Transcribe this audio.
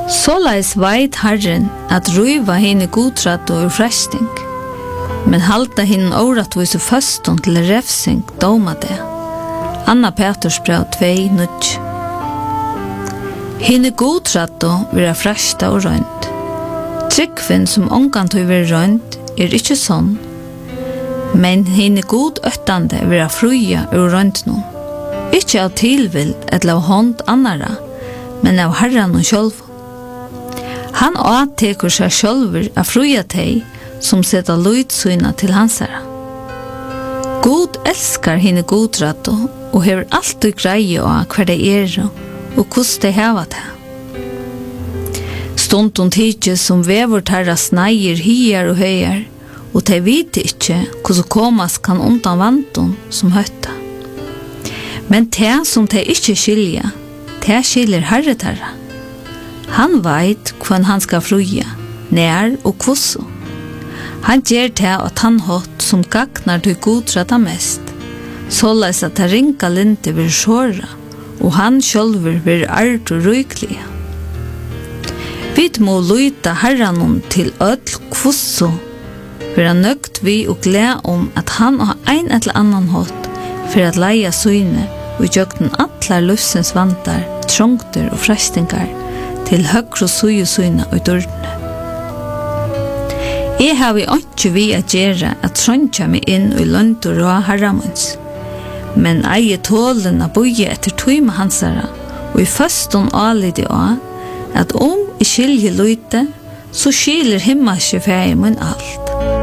Såleis veit Herren at røyva henne godtratt og frelsting, men halda henne åratvise førstånd til refsing doma det. Anna Peters brev 2:9. Henne godtratt og vera frelsta og røynt. Tryggvin som ongantur vera røynt ikkje sånn, men henne god øttande vera fruja ur røynt noen. Ikkje av tilvild eller av hånd annara, men av Herren og sjølv. Han avtekur seg sjølver av fruja teg som seta lydsyna til hansara. God elskar henne godratto og hever alltid greie av hver de og hvordan de heva det. Stundum tidje som vevor tarra sneier hier og høyer, og de vet ikke hvordan komas kan undan vanton som høtta. Men det som de ikke skilja, det skiljer Herre tarra. Han veit hvordan han skal fruja, nær og hvordan. Han gjør det at han hatt som gagnar til godrata mest, såleis at det ringa linte vil sjåra, og han sjølver vil art og ryklige. Vi må lyta Herren til ødel hvordan, for han nøgt vi og gled om at han har ein eller annan hatt for at leia syne og gjøkten atlar løsens vantar, trångter og frestingar til høgre syne og dørne. Jeg har vi ikke vi at gjøre at trångja meg inn i lønt og rå herramens, men eie tålen av bøye etter tøyme hansara, og i førstånd alide av at om I skilje løyte, så skiljer himmelske feie min alt.